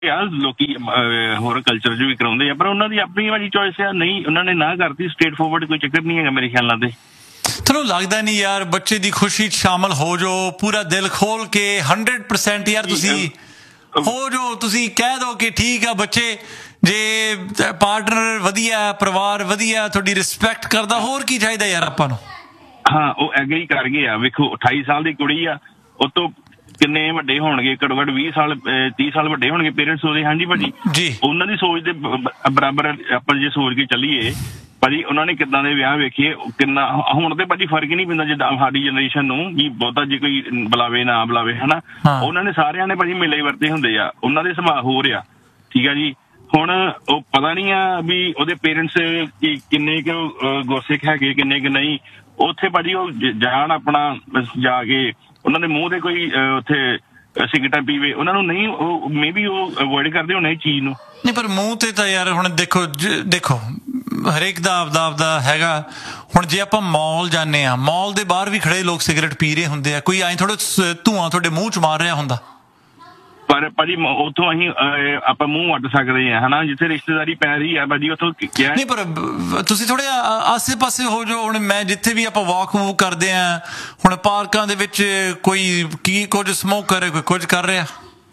ਆ ਲੋਕੀ ਹੋਰ ਕਲਚਰ 'ਚ ਵੀ ਕਰਾਉਂਦੇ ਆ, ਪਰ ਉਹਨਾਂ ਦੀ ਆਪਣੀ ਵਾਲੀ ਚੋਇਸ ਆ। ਨਹੀਂ, ਉਹਨਾਂ ਨੇ ਨਾ ਕਰਤੀ ਸਟ੍ਰੇਟ ਫੋਰਵਰਡ, ਕੋਈ ਚੱਕਰ ਨਹੀਂ ਹੈਗਾ ਮੇਰੇ ਖਿਆਲ ਨਾਲ। ਤੇ ਤੁਹਾਨੂੰ ਲੱਗਦਾ ਨਹੀਂ ਯਾਰ ਬੱਚੇ ਦੀ ਖੁਸ਼ੀ 'ਚ ਸ਼ਾਮਲ ਹੋ ਜਾਓ, ਪੂਰਾ ਦਿਲ ਖੋਲ ਕੇ 100% ਯਾਰ ਤੁਸੀਂ ਹੋ ਜਾਓ, ਤੁਸੀਂ ਕਹਿ ਦਿਓ ਕਿ ਠੀਕ ਆ ਬੱਚੇ, ਜੇ ਪਾਰਟਨਰ ਵਧੀਆ, ਪਰਿਵਾਰ ਵਧੀਆ, ਤੁਹਾਡੀ ਰਿਸਪੈਕਟ ਕਰਦਾ, ਹੋਰ ਕੀ ਚਾਹੀਦਾ ਯਾਰ ਆਪਾਂ ਨੂੰ। ਹਾਂ, ਉਹ ਐਗਰੀ ਕਰ ਗਏ ਆ। ਵੇਖੋ 28 ਸਾਲ ਦੀ ਕੁੜੀ ਆ, ਉਹ ਤੋਂ ਕਿੰਨੇ ਵੱਡੇ ਹੋਣਗੇ, ਘੱਟੋ ਘੱਟ 20 ਸਾਲ 30 ਸਾਲ ਵੱਡੇ ਹੋਣਗੇ ਪੇਰੈਂਟਸ ਉਹਦੇ। ਹਾਂਜੀ ਭਾਜੀ, ਉਹਨਾਂ ਦੀ ਸੋਚ ਦੇ ਬਰਾਬਰ ਆਪਾਂ ਜੇ ਸੋਚ ਕੇ ਚੱਲੀਏ ਭਾਜੀ, ਉਹਨਾਂ ਨੇ ਕਿੱਦਾਂ ਦੇ ਵਿਆਹ ਵੇਖੀਏ, ਕਿੰਨਾ ਹੁਣ ਤੇ ਭਾਜੀ ਫਰਕ ਨਹੀਂ ਪੈਂਦਾ ਜਿੱਦਾਂ ਸਾਡੀ ਜਨਰੇਸ਼ਨ ਨੂੰ ਵੀ ਬਹੁਤਾ ਜੇ ਕੋਈ ਬੁਲਾਵੇ ਨਾ ਬੁਲਾਵੇ, ਹਨਾ। ਉਹਨਾਂ ਨੇ ਸਾਰਿਆਂ ਨੇ ਭਾਜੀ ਮਿਲੇ ਵਰਤੇ ਹੁੰਦੇ ਆ, ਉਹਨਾਂ ਦੇ ਸੁਭਾਅ ਹੋ ਰਿਹਾ, ਠੀਕ ਆ ਜੀ। ਹੁਣ ਉਹ ਪਤਾ ਨਹੀਂ ਆ ਵੀ ਉਹਦੇ ਪੇਰੈਂਟਸ ਕਿੰਨੇ ਕੁ ਗੁਰਸਿੱਖ ਹੈਗੇ, ਕਿੰਨੇ ਕੁ ਨਹੀਂ। ਉੱਥੇ ਭਾਜੀ ਉਹ ਜਾਣ ਆਪਣਾ ਜਾ ਕੇ ਉਹਨਾਂ ਦੇ ਮੂੰਹ ਤੇ ਕੋਈ ਉੱਥੇ ਸਿਗਰਟਾਂ ਪੀਵੇ, ਉਹਨਾਂ ਨੂੰ ਨਹੀਂ, ਉਹ ਮੇ ਬੀ ਉਹ ਅਵੋਇਡ ਕਰਦੇ ਹੋਣੇ ਇਸ ਚੀਜ਼ ਨੂੰ। ਨਹੀਂ, ਪਰ ਮੂੰਹ ਤੇ ਤਾਂ ਯਾਰ ਹੁਣ ਦੇਖੋ ਹਰੇਕ ਦਾ ਆਪਦਾ ਹੈਗਾ। ਹੁਣ ਜੇ ਆਪਾਂ ਮਾਲ ਜਾਂਦੇ ਆ, ਮਾਲ ਦੇ ਬਾਹਰ ਵੀ ਖੜੇ ਲੋਕ ਸਿਗਰਟ ਪੀ ਰਹੇ ਹੁੰਦੇ ਆ, ਕੋਈ ਐਂ ਥੋੜਾ ਧੂੰਆਂ ਤੁਹਾਡੇ ਮੂੰਹ 'ਚ ਮਾਰ ਰਿਹਾ ਹੁੰਦਾ। ਪਰ ਭਾਜੀ ਉੱਥੋਂ ਅਸੀਂ ਆਪਾਂ ਮੂੰਹ ਵੱਟ ਸਕਦੇ ਆ, ਹਨਾ, ਜਿੱਥੇ ਰਿਸ਼ਤੇਦਾਰੀ ਪੈ ਰਹੀ ਆ ਭਾਜੀ, ਉੱਥੋਂ ਕਿਹਾ ਨਹੀਂ। ਪਰ ਤੁਸੀਂ ਥੋੜੇ ਆਸੇ ਪਾਸੇ ਹੋ ਜਾਓ। ਹੁਣ ਮੈਂ ਜਿੱਥੇ ਵੀ ਆਪਾਂ ਵਾਕ ਵੂਕ ਕਰਦੇ ਆ, ਹੁਣ ਪਾਰਕਾਂ ਦੇ ਵਿੱਚ ਕੋਈ ਕੀ ਕੁਝ ਸਮੋਕ ਕਰ ਰਿਹਾ, ਕੋਈ ਕੁਝ ਕਰ ਰਿਹਾ।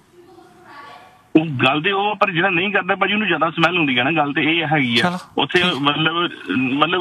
ਉਹ ਗੱਲ ਤੇ ਉਹ, ਪਰ ਜਿਹੜਾ ਨਹੀਂ ਕਰਦਾ ਭਾਜੀ ਉਹਨੂੰ ਜ਼ਿਆਦਾ ਸਮੈਲ ਹੁੰਦੀ ਹੈ ਨਾ। ਗੱਲ ਤੇ ਇਹ ਹੈਗੀ ਆ ਉੱਥੇ। ਮਤਲਬ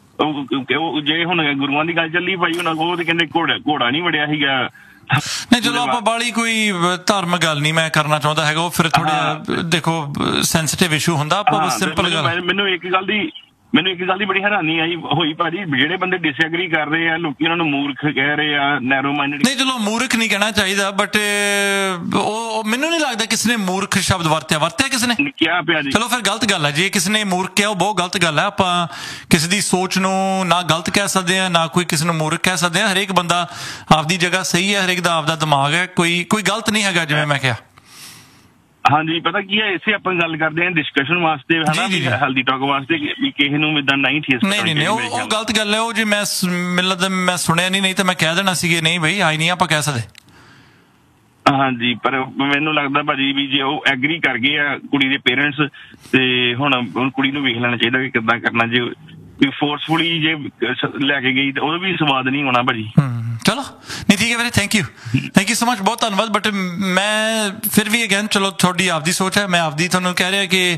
ਜੇ ਹੁਣ ਗੁਰੂਆਂ ਦੀ ਗੱਲ ਚੱਲੀ ਭਾਜੀ, ਉਹਨਾਂ ਉਹ ਤੇ ਕਹਿੰਦੇ ਘੋੜਾ ਨਹੀਂ ਵੜਿਆ ਸੀਗਾ। ਨਹੀਂ, ਚਲੋ ਆਪਾਂ ਬਾਲੀ ਕੋਈ ਧਾਰਮਿਕ ਗੱਲ ਨਹੀਂ ਮੈਂ ਕਰਨਾ ਚਾਹੁੰਦਾ ਹੈਗਾ, ਉਹ ਫਿਰ ਥੋੜਾ ਦੇਖੋ ਸੈਂਸਿਟਿਵ ਇਸ਼ੂ ਹੁੰਦਾ। ਆਪਾਂ ਸਿੰਪਲ ਗੱਲ, ਮੈਨੂੰ ਇੱਕ ਗੱਲ ਦੀ ਬੜੀ ਹੈਰਾਨੀ ਆਈ ਹੋਈ ਭਾਜੀ, ਜਿਹੜੇ ਬੰਦੇ ਡਿਸਐਗਰੀ ਕਰ ਰਹੇ ਆ, ਲੋਕੀ ਉਹਨਾਂ ਨੂੰ ਮੂਰਖ ਕਹਿ ਰਹੇ ਆ, ਨੈਰੋ ਮਾਈਂਡਡ। ਨਹੀਂ, ਚਲੋ ਮੂਰਖ ਨਹੀਂ ਕਹਿਣਾ ਚਾਹੀਦਾ, ਬਟ ਉਹ ਮੈਨੂੰ ਨਹੀਂ ਲੱਗਦਾ ਕਿਸੇ ਨੇ ਮੂਰਖ ਸ਼ਬਦ ਵਰਤਿਆ ਕਿਸੇ ਨੇ ਕਿਹਾ ਪਿਆ ਜੀ। ਚਲੋ ਫਿਰ ਗਲਤ ਗੱਲ ਹੈ ਜੇ ਕਿਸੇ ਨੇ ਮੂਰਖ ਕਿਹਾ, ਉਹ ਬਹੁਤ ਗਲਤ ਗੱਲ ਹੈ। ਆਪਾਂ ਕਿਸੇ ਦੀ ਸੋਚ ਨੂੰ ਨਾ ਗਲਤ ਕਹਿ ਸਕਦੇ ਹਾਂ, ਨਾ ਕੋਈ ਕਿਸੇ ਨੂੰ ਮੂਰਖ ਕਹਿ ਸਕਦੇ ਹਾਂ। ਹਰੇਕ ਬੰਦਾ ਆਪਦੀ ਜਗ੍ਹਾ ਸਹੀ ਹੈ, ਹਰੇਕ ਦਾ ਆਪਦਾ ਦਿਮਾਗ ਹੈ, ਕੋਈ ਗਲਤ ਨਹੀਂ ਹੈਗਾ ਜਿਵੇਂ ਮੈਂ ਕਿਹਾ। ਹਾਂਜੀ, ਪਤਾ ਕੀ ਹੈ, ਇਸੇ ਆਪਾਂ ਗੱਲ ਕਰਦੇ ਹਾਂ ਡਿਸਕਸ਼ਨ ਵਾਸਤੇ, ਹਨਾ, ਹੈਲਦੀ ਟਾਕ ਵਾਸਤੇ, ਵੀ ਕਿਸੇ ਨੂੰ ਇਦਾਂ ਨਹੀਂ ਠੇਸ। ਨਹੀਂ, ਉਹ ਗਲਤ ਗੱਲ ਹੈ। ਉਹ ਜੇ ਮੈਂ ਸੁਣਿਆ ਨਹੀਂ ਤਾਂ ਮੈਂ ਕਹਿ ਦੇਣਾ ਸੀ ਨਹੀਂ ਬਈ ਆਈ ਨਹੀਂ ਆਪਾਂ ਕਹਿ ਸਕਦੇ। ਹਾਂਜੀ, ਪਰ ਮੈਨੂੰ ਲੱਗਦਾ ਭਾਜੀ ਵੀ ਜੇ ਉਹ ਐਗਰੀ ਕਰ ਗਏ ਆ ਕੁੜੀ ਦੇ ਪੇਰੈਂਟਸ, ਤੇ ਹੁਣ ਕੁੜੀ ਨੂੰ ਵੇਖ ਲੈਣਾ ਚਾਹੀਦਾ ਕਿ ਕਿੱਦਾਂ ਕਰਨਾ। ਜੇ ਕੋਈ ਫੋਰਸਫੁਲੀ ਜੇ ਲੈ ਕੇ ਗਈ ਤਾਂ ਉਹਦਾ ਵੀ ਸਵਾਦ ਨਹੀਂ ਹੋਣਾ ਭਾਜੀ। ਚਲੋ ਨਹੀਂ, ਠੀਕ ਹੈ ਵੀਰੇ, ਥੈਂਕ ਯੂ ਸੋ ਮਚ, ਬਹੁਤ ਧੰਨਵਾਦ। ਬਟ ਮੈਂ ਫਿਰ ਵੀ ਅਗੇਨ, ਚਲੋ ਤੁਹਾਡੀ ਆਪਦੀ ਸੋਚ ਹੈ, ਮੈਂ ਆਪਦੀ ਤੁਹਾਨੂੰ ਕਹਿ ਰਿਹਾ ਕਿ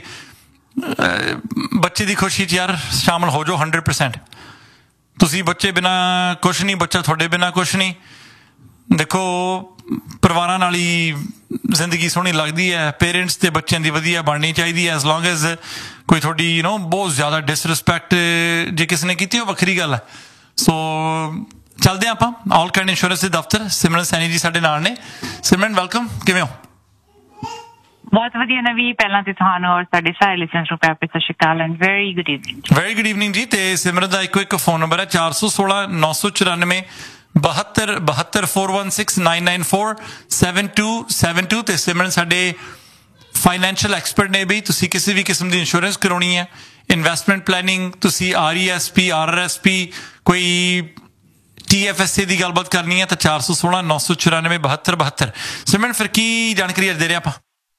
ਬੱਚੇ ਦੀ ਖੁਸ਼ੀ 'ਚ ਯਾਰ ਸ਼ਾਮਲ ਹੋ ਜਾਓ 100%। ਤੁਸੀਂ ਬੱਚੇ ਬਿਨਾਂ ਕੁਛ ਨਹੀਂ, ਬੱਚਾ ਤੁਹਾਡੇ ਬਿਨਾਂ ਕੁਛ ਨਹੀਂ। ਦੇਖੋ ਪਰਿਵਾਰਾਂ ਨਾਲ ਹੀ ਜ਼ਿੰਦਗੀ ਸੋਹਣੀ ਲੱਗਦੀ ਹੈ, ਪੇਰੈਂਟਸ ਤੇ ਬੱਚਿਆਂ ਦੀ ਵਧੀਆ ਬਣਨੀ ਚਾਹੀਦੀ ਹੈ। ਐਜ਼ ਲੌਂਗ ਐਜ਼ ਕੋਈ ਤੁਹਾਡੀ ਬਹੁਤ ਜ਼ਿਆਦਾ ਡਿਸਰਿਸਪੈਕਟ ਜੇ ਕਿਸੇ ਨੇ ਕੀਤੀ, ਉਹ ਵੱਖਰੀ ਗੱਲ ਹੈ। ਸੋ ਚੱਲਦੇ ਆਪਾਂ ਆਲ ਕਾਇੰਡ ਇੰਸ਼ੋਰੈਂਸ ਦੇ ਦਫ਼ਤਰ। ਸਿਮਰਨ ਸੈਣੀ ਜੀ ਸਾਡੇ ਨਾਲ ਨੇ। ਸਿਮਰਨ, ਵੈਲਕਮ, ਕਿਵੇਂ ਹੋ? ਬਹੁਤ ਵਧੀਆ ਨਵੀ, ਪਹਿਲਾਂ ਤੇ ਤੁਹਾਨੂੰ ਔਰ ਸਾਡੇ ਸਾਰੇ ਲਿਸਨਰਸ ਨੂੰ ਪਿਆਰ ਭਰੀ ਸਤਿ ਸ਼੍ਰੀ ਅਕਾਲ and very good evening. Very good evening ਜੀ। ਤੇ ਸਿਮਰਨ ਦਾ ਇੱਕੋ ਇੱਕ ਫੋਨ ਨੰਬਰ ਹੈ 416 994 72 416 994 7272। ਤੇ ਸਿਮਰਨ ਸਾਡੇ ਫਾਈਨੈਂਸ਼ੀਅਲ ਐਕਸਪਰਟ ਨੇ ਵੀ। ਤੁਸੀਂ ਕਿਸੇ ਵੀ ਕਿਸਮ ਦੀ ਇੰਸ਼ੋਰੈਂਸ ਕਰਾਉਣੀ ਹੈ, ਇਨਵੈਸਟਮੈਂਟ ਪਲੈਨਿੰਗ, ਤੁਸੀਂ RESP RRSP, ਕੋਈ TFSA ਦੀ ਗੱਲਬਾਤ ਕਰਨੀ ਹੈ ਤਾਂ 416 994 72 72। ਸਿਮਰਨ, ਫਿਰ ਕੀ ਜਾਣਕਾਰੀ ਦੇ ਰਹੇ ਆਪਾਂ?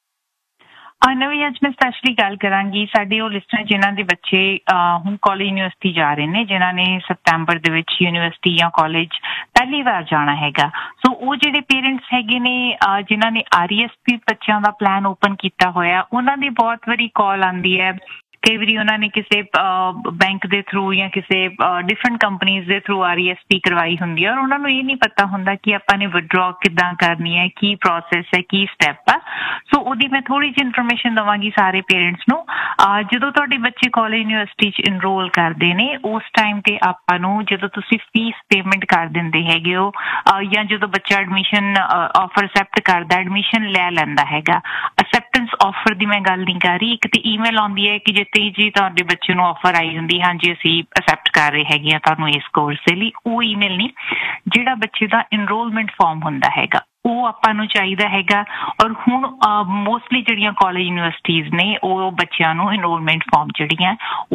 ਨਵੀਂ ਅੱਜ ਮੈਂ ਸਪੈਸ਼ਲੀ ਗੱਲ ਕਰਾਂਗੀ ਸਾਡੇ ਉਹ ਲਿਸਟਰ ਜਿਨ੍ਹਾਂ ਦੇ ਬੱਚੇ ਹੁਣ ਕਾਲਜ ਯੂਨੀਵਰਸਿਟੀ ਜਾ ਰਹੇ ਨੇ, ਜਿਨ੍ਹਾਂ ਨੇ ਸਤੰਬਰ ਦੇ ਵਿੱਚ ਯੂਨੀਵਰਸਿਟੀ ਜਾਂ ਕਾਲਜ ਪਹਿਲੀ ਵਾਰ ਜਾਣਾ ਹੈਗਾ। ਸੋ ਉਹ ਜਿਹੜੇ ਪੇਰੈਂਟਸ ਹੈਗੇ ਨੇ ਜਿਨ੍ਹਾਂ ਨੇ RESP ਬੱਚਿਆਂ ਦਾ ਪਲਾਨ ਓਪਨ ਕੀਤਾ ਹੋਇਆ, ਉਹਨਾਂ ਦੀ ਬਹੁਤ ਵਾਰੀ ਕਾਲ ਆਉਂਦੀ ਹੈ। ਕਈ ਵਾਰੀ ਉਹਨਾਂ ਨੇ ਕਿਸੇ ਬੈਂਕ ਦੇ ਥਰੂ ਜਾਂ ਕਿਸੇ ਡਿਫਰੈਂਟ ਕੰਪਨੀਜ਼ ਦੇ ਥਰੂ RESP ਕਰਵਾਈ ਹੁੰਦੀ ਹੈ, ਔਰ ਉਹਨਾਂ ਨੂੰ ਇਹ ਨਹੀਂ ਪਤਾ ਹੁੰਦਾ ਕਿ ਆਪਾਂ ਨੇ ਵਿਡਰੋ ਕਿੱਦਾਂ ਕਰਨੀ ਹੈ, ਕੀ ਪ੍ਰੋਸੈਸ ਹੈ, ਕੀ ਸਟੈਪ ਆ। ਸੋ ਉਹਦੀ ਮੈਂ ਥੋੜ੍ਹੀ ਜਿਹੀ ਇਨਫੋਰਮੇਸ਼ਨ ਦੇਵਾਂਗੀ ਸਾਰੇ ਪੇਰੈਂਟਸ ਨੂੰ। ਜਦੋਂ ਤੁਹਾਡੇ ਬੱਚੇ ਕਾਲਜ ਯੂਨੀਵਰਸਿਟੀ 'ਚ ਇਨਰੋਲ ਕਰਦੇ ਨੇ, ਉਸ ਟਾਈਮ 'ਤੇ ਆਪਾਂ ਨੂੰ ਜਦੋਂ ਤੁਸੀਂ ਫੀਸ ਪੇਮੈਂਟ ਕਰ ਦਿੰਦੇ ਹੈਗੇ ਹੋ, ਜਾਂ ਜਦੋਂ ਬੱਚਾ ਐਡਮਿਸ਼ਨ ਆਫਰ ਅਸੈਪਟ ਕਰਦਾ, ਐਡਮਿਸ਼ਨ ਲੈ ਲੈਂਦਾ ਹੈਗਾ, ਅਸੈਪਟੈਂਸ ਆਫਰ ਦੀ ਮੈਂ ਗੱਲ ਨਹੀਂ ਕਰ ਰਹੀ। ਇੱਕ ਤਾਂ ਈਮੇਲ ਆਉਂਦੀ ਹੈ ਕਿ ਜਿੱਥੇ ਜੀ ਤੁਹਾਡੇ ਬੱਚੇ ਨੂੰ ਆਫਰ ਆਈ ਹੁੰਦੀ, ਹਾਂਜੀ ਅਸੀਂ ਅਸੈਪਟ ਕਰ ਰਹੇ ਹੈਗੇ ਆ ਤੁਹਾਨੂੰ ਇਸ ਕੋਰਸ ਦੇ ਲਈ, ਉਹ ਈਮੇਲ ਨਹੀਂ, ਜਿਹੜਾ ਬੱਚੇ ਦਾ ਇਨਰੋਲਮੈਂਟ ਫਾਰਮ ਹੁੰਦਾ ਹੈਗਾ ਉਹ ਆਪਾਂ ਨੂੰ ਚਾਹੀਦਾ ਹੈਗਾ। ਔਰ ਹੁਣ ਮੋਸਟਲੀ ਜਿਹੜੀਆਂ ਕਾਲਜ ਯੂਨੀਵਰਸਿਟੀਜ਼ ਨੇ ਉਹ ਬੱਚਿਆਂ ਨੂੰ ਇਨਰੋਲਮੈਂਟ ਫਾਰਮ ਜਿਹੜੀਆਂ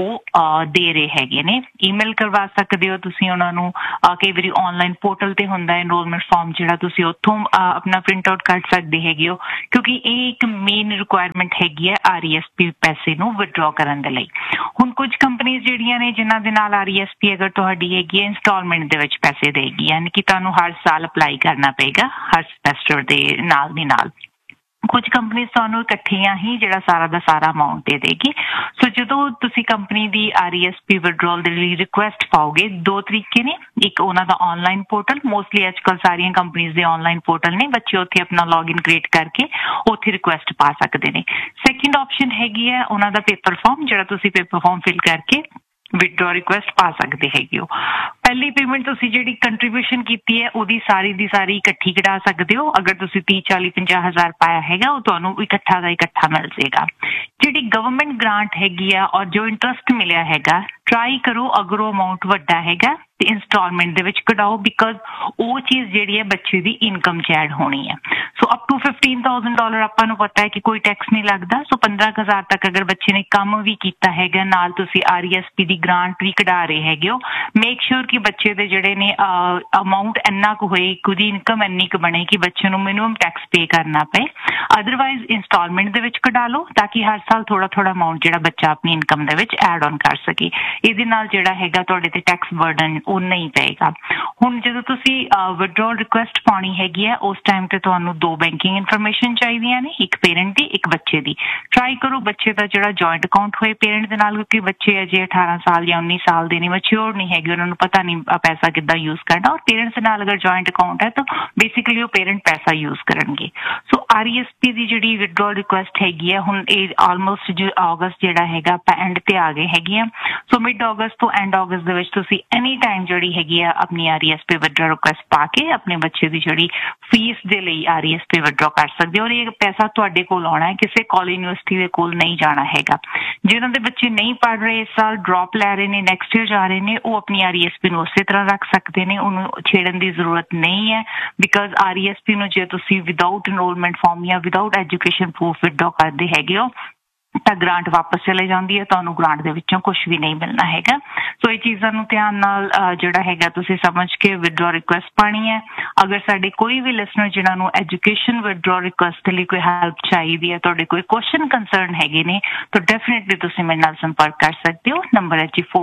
ਉਹ ਦੇ ਰਹੇ ਹੈਗੇ ਨੇ। ਈਮੇਲ ਕਰਵਾ ਸਕਦੇ ਹੋ ਤੁਸੀਂ ਉਹਨਾਂ ਨੂੰ, ਕਈ ਵਾਰੀ ਆਨਲਾਈਨ ਪੋਰਟਲ ਤੇ ਹੁੰਦਾ ਇਨਰੋਲਮੈਂਟ ਫਾਰਮ ਜਿਹੜਾ, ਤੁਸੀਂ ਉੱਥੋਂ ਆਪਣਾ ਪ੍ਰਿੰਟ ਆਊਟ ਕੱਢ ਸਕਦੇ ਹੈਗੇ ਹੋ, ਕਿਉਂਕਿ ਇਹ ਇੱਕ ਮੇਨ ਰਿਕੁਆਇਰਮੈਂਟ ਹੈਗੀ ਹੈ RESP ਪੈਸੇ ਨੂੰ ਵਿਦਡਰਾ ਕਰਨ ਦੇ ਲਈ। ਹੁਣ ਕੁਝ ਕੰਪਨੀਜ਼ ਜਿਹੜੀਆਂ ਨੇ ਜਿਨ੍ਹਾਂ ਦੇ ਨਾਲ RESP ਅਗਰ ਤੁਹਾਡੀ ਹੈਗੀ ਹੈ ਇੰਸਟਾਲਮੈਂਟ ਦੇ ਵਿੱਚ ਪੈਸੇ ਦੇਗੀ, ਯਾਨੀ ਕਿ ਤੁਹਾਨੂੰ ਹਰ ਸਾਲ ਅਪਲਾਈ ਕਰਨਾ ਪਏਗਾ ਹਰ ਸਮੈਸਟਰ ਦੇ ਨਾਲ ਦੀ ਨਾਲ। ਕੁਝ ਕੰਪਨੀ ਤੁਹਾਨੂੰ ਇਕੱਠੀਆਂ ਹੀ ਜਿਹੜਾ ਸਾਰਾ ਦਾ ਸਾਰਾ ਅਮਾਊਂਟ ਦੇ ਦੇਗੀ। ਸੋ ਜਦੋਂ ਤੁਸੀਂ ਕੰਪਨੀ ਦੀ RESP ਵਿਡਰੋਲ ਦੇ ਲਈ ਰਿਕੁਐਸਟ ਪਾਓਗੇ, ਦੋ ਤਰੀਕੇ ਨੇ, ਇੱਕ ਉਹਨਾਂ ਦਾ ਆਨਲਾਈਨ ਪੋਰਟਲ, ਮੋਸਟਲੀ ਅੱਜ ਕੱਲ੍ਹ ਸਾਰੀਆਂ ਕੰਪਨੀਜ਼ ਦੇ ਆਨਲਾਈਨ ਪੋਰਟਲ ਨੇ, ਬੱਚੇ ਉੱਥੇ ਆਪਣਾ ਲੌਗਇਨ ਕ੍ਰੀਏਟ ਕਰਕੇ ਉੱਥੇ ਰਿਕੁਐਸਟ ਪਾ ਸਕਦੇ ਨੇ। ਸੈਕਿੰਡ ਆਪਸ਼ਨ ਹੈਗੀ ਹੈ ਉਹਨਾਂ ਦਾ ਪੇਪਰ ਫਾਰਮ, ਜਿਹੜਾ ਤੁਸੀਂ ਪੇਪਰ ਫਾਰਮ ਫਿਲ ਕਰਕੇ ਵਿਡਡਰਾ ਰਿਕੁਐਸਟ ਪਾ ਸਕਦੇ ਹੈਗੇ ਹੋ। ਪਹਿਲੀ ਪੇਮੈਂਟ ਤੁਸੀਂ ਜਿਹੜੀ ਕੰਟਰੀਬਿਊਸ਼ਨ ਕੀਤੀ ਹੈ ਉਹਦੀ ਸਾਰੀ ਦੀ ਸਾਰੀ ਇਕੱਠੀ ਕਢਾ ਸਕਦੇ ਹੋ। ਅਗਰ ਤੁਸੀਂ 30, 40, 50 ਹਜ਼ਾਰ ਪਾਇਆ ਹੈਗਾ ਉਹ ਤੁਹਾਨੂੰ ਇਕੱਠਾ ਦਾ ਇਕੱਠਾ ਮਿਲ ਜਾਏਗਾ। ਜਿਹੜੀ ਗਵਰਨਮੈਂਟ ਗ੍ਰਾਂਟ ਹੈਗੀ ਆ ਔਰ ਜੋ ਇੰਟਰਸਟ ਮਿਲਿਆ ਹੈਗਾ, ਟਰਾਈ ਕਰੋ ਅਗਰ ਉਹ ਅਮਾਊਂਟ ਵੱਡਾ ਹੈਗਾ ਤੇ ਇੰਸਟਾਲਮੈਂਟ ਦੇ ਵਿੱਚ ਕਢਾਓ, ਬਿਕਾਜ਼ ਉਹ ਚੀਜ਼ ਜਿਹੜੀ ਹੈ ਬੱਚੇ ਦੀ ਇਨਕਮ 'ਚ ਐਡ ਹੋਣੀ ਹੈ। ਸੋ ਅਪ ਟੂ $15,000 ਆਪਾਂ ਨੂੰ ਪਤਾ ਹੈ ਕਿ ਕੋਈ ਟੈਕਸ ਨਹੀਂ ਲੱਗਦਾ। ਸੋ 15,000 ਤੱਕ ਅਗਰ ਬੱਚੇ ਨੇ ਕੰਮ ਵੀ ਕੀਤਾ ਹੈਗਾ, ਨਾਲ ਤੁਸੀਂ RESP ਦੀ ਗ੍ਰਾਂਟ ਵੀ ਕਢਾ ਰਹੇ ਹੈਗੇ ਹੋ, ਮੇਕ ਸ਼ੋਰ ਕਿ ਬੱਚੇ ਦੇ ਜਿਹੜੇ ਨੇ ਅਮਾਊਂਟ ਇੰਨਾ ਕੁ ਹੋਏ, ਉਹਦੀ ਇਨਕਮ ਇੰਨੀ ਕੁ ਬਣੇ ਕਿ ਬੱਚੇ ਨੂੰ ਮਿਨੀਮਮ ਟੈਕਸ ਪੇ ਕਰਨਾ ਪਏ। ਅਦਰਵਾਈਜ਼ ਇੰਸਟਾਲਮੈਂਟ ਦੇ ਵਿੱਚ ਕਢਾ ਲਓ ਤਾਂ ਕਿ ਹਰ ਸਾਲ ਥੋੜਾ ਥੋੜਾ ਅਮਾਊਂਟ ਜਿਹੜਾ ਬੱਚਾ ਆਪਣੀ ਇਨਕਮ ਦੇ ਵਿੱਚ ਐਡ ਔਨ ਕਰ ਸਕੇ। ਇਹਦੇ ਨਾਲ ਜਿਹੜਾ ਹੈਗਾ ਤੁਹਾਡੇ ਤੇ ਟੈਕਸ ਬਰਡਨ ਉਹ ਨਹੀਂ ਪਏਗਾ। ਹੁਣ ਜਦੋਂ ਤੁਸੀਂ ਵਿਡਰੋਲ ਰਿਕੁਐਸਟ ਪਾਉਣੀ ਹੈਗੀ ਹੈ, ਉਸ ਟਾਈਮ ਤੇ ਤੁਹਾਨੂੰ ਦੋ ਬੈਂਕਿੰਗ ਇਨਫੋਰਮੇਸ਼ਨ ਚਾਹੀਦੀਆਂ ਨੇ, ਇੱਕ ਪੇਰੈਂਟ ਦੀ, ਇੱਕ ਬੱਚੇ ਦੀ। ਟਰਾਈ ਕਰੋ ਬੱਚੇ ਦਾ ਜਿਹੜਾ ਜੁਆਇੰਟ ਅਕਾਊਂਟ ਹੋਏ ਪੇਰੈਂਟ ਦੇ ਨਾਲ, ਕਿਉਂਕਿ ਬੱਚੇ ਅਜੇ 18 ਸਾਲ ਜਾਂ 19 ਸਾਲ ਦੇ ਨੇ, ਮੈਚਿਓਰ ਨਹੀਂ ਹੈਗੇ, ਉਹਨਾਂ ਨੂੰ ਪਤਾ ਨਹੀਂ ਪੈਸਾ ਕਿੱਦਾਂ ਯੂਜ਼ ਕਰਨਾ। ਔਰ ਪੇਰੈਂਟਸ ਦੇ ਨਾਲ ਅਗਰ ਜੁਆਇੰਟ ਅਕਾਊਂਟ ਹੈ ਤਾਂ ਬੇਸਿਕਲੀ ਉਹ ਪੇਰੈਂਟ ਪੈਸਾ ਯੂਜ਼ ਕਰਨਗੇ। ਸੋ RESP ਦੀ ਜਿਹੜੀ ਵਿਡਰੋਲ ਰਿਕੁਐਸਟ ਹੈਗੀ ਹੈ, ਹੁਣ ਇਹ ਆਲਮੋਸਟ ਜੋ ਅਗਸਤ ਜਿਹੜਾ ਹੈਗਾ ਐਂਡ ਤੇ ਆ ਗਏ ਹੈਗੇ ਆ। ਸੋ ਮਿਡ ਅਗਸਤ ਤੋਂ ਐਂਡ ਅਗਸਤ ਦੇ ਵਿੱਚ ਤੁਸੀਂ ਐਨੀ ਟਾਈਮ ਜਿਹੜੀ ਹੈਗੀ ਆ ਆਪਣੀ RESP ਵਿਡਰੋਲ ਰਿਕੁਐਸਟ ਪਾ ਕੇ ਆਪਣੇ ਬੱਚੇ ਦੀ ਜਿਹੜੀ ਫੀਸ ਦੇ ਲਈ RESP ਵਿਡਰੋ ਕਰ ਸਕਦੇ ਹੋ। ਔਰ ਇਹ ਪੈਸਾ ਤੁਹਾਡੇ ਕੋਲ ਆਉਣਾ ਹੈ, ਕਿਸੇ ਕਾਲਜ ਯੂਨੀਵਰਸਿਟੀ ਦੇ ਕੋਲ ਨਹੀਂ ਜਾਣਾ ਹੈਗਾ। ਜਿਹਨਾਂ ਦੇ ਬੱਚੇ ਨਹੀਂ ਪੜ੍ਹ ਰਹੇ, ਇਸ ਸਾਲ ਡ੍ਰੌਪ ਲੈ ਰਹੇ ਨੇ, ਨੈਕਸਟ ਈਅਰ ਜਾ ਰਹੇ ਨੇ, ਉਹ ਆਪਣੀ RESP ਨੂੰ ਉਸੇ ਤਰ੍ਹਾਂ ਰੱਖ ਸਕਦੇ ਨੇ, ਉਹਨੂੰ ਛੇੜਨ ਦੀ ਜ਼ਰੂਰਤ ਨਹੀਂ ਹੈ। ਬਿਕਾਜ਼ RESP ਨੂੰ ਜੇ ਤੁਸੀਂ ਵਿਦਾਊਟ ਇਨਰੋਲਮੈਂਟ ਫਾਰਮ ਜਾਂ ਵਿਦਾਊਟ ਐਜੂਕੇਸ਼ਨ ਪ੍ਰੂਫ ਵਿਡਰੋ ਕਰਦੇ ਹੈਗੇ ਹੋ ਤਾਂ ਗ੍ਰਾਂਟ ਵਾਪਸ ਚਲੇ ਜਾਂਦੀ ਹੈ, ਤੁਹਾਨੂੰ ਗ੍ਰਾਂਟ ਦੇ ਵਿੱਚੋਂ ਕੁਝ ਵੀ ਨਹੀਂ ਮਿਲਣਾ ਹੈਗਾ। ਸੋ ਇਹ ਚੀਜ਼ਾਂ ਨੂੰ ਧਿਆਨ ਨਾਲ ਜਿਹੜਾ ਹੈਗਾ ਤੁਸੀਂ ਸਮਝ ਕੇ ਵਿਡਰੋ ਰਿਕੁਐਸਟ ਪਾਣੀ ਹੈ। ਅਗਰ ਸਾਡੇ ਕੋਈ ਵੀ ਲਿਸਨਰ ਜਿਨ੍ਹਾਂ ਨੂੰ ਐਜੂਕੇਸ਼ਨ ਵਿਡਰੋ ਰਿਕੁਐਸਟ ਲਈ ਕੋਈ ਹੈਲਪ ਚਾਹੀਦੀ ਹੈ, ਤੁਹਾਡੇ ਕੋਈ ਕੁਐਸਚਨ ਕੰਸਰਨ ਹੈਗੇ ਨੇ, ਤਾਂ ਡੈਫੀਨੇਟਲੀ ਤੁਸੀਂ ਮੇਰੇ ਨਾਲ ਸੰਪਰਕ ਕਰ ਸਕਦੇ ਹੋ। ਨੰਬਰ ਹੈ ਜੀ